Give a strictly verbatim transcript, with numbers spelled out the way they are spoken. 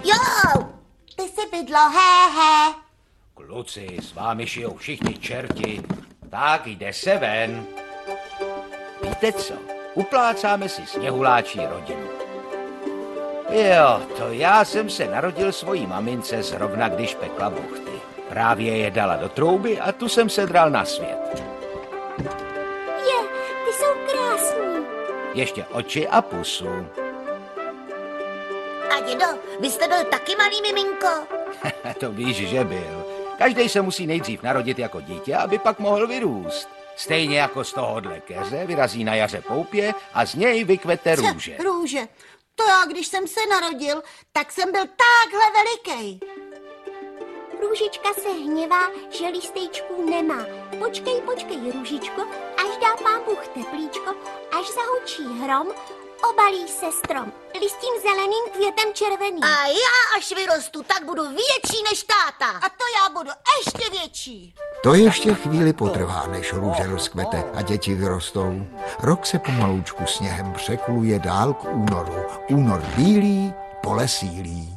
Jo, ty jsi bydlo, he, he. Kluci, s vámi šijou všichni čerti. Tak jde se ven. Víte co? Uplácáme si sněhuláčí rodinu. Jo, to já jsem se narodil svojí mamince zrovna, když pekla buchty. Právě je dala do trouby a tu jsem se dral na svět. Je, ty jsou krásní. Ještě oči a pusu. A dědo, vy jste byl taky malý miminko? To víš, že byl. Každý se musí nejdřív narodit jako dítě, aby pak mohl vyrůst. Stejně jako z tohohle keře vyrazí na jaře poupě a z něj vykvete růže. Růže. To já, když jsem se narodil, tak jsem byl takhle veliký. Růžička se hněvá, že lístejčků nemá. Počkej, počkej, Růžičko, až dá pán Bůh teplíčko, až zahučí hrom, obalí se strom. Listím zeleným, květem červeným. A já, až vyrostu, tak budu větší než táta. A to já budu ještě větší. To ještě chvíli potrvá, než růže rozkvete a děti vyrostou. Rok se pomaloučku sněhem překuluje dál k únoru. Únor bílý, pole sílí.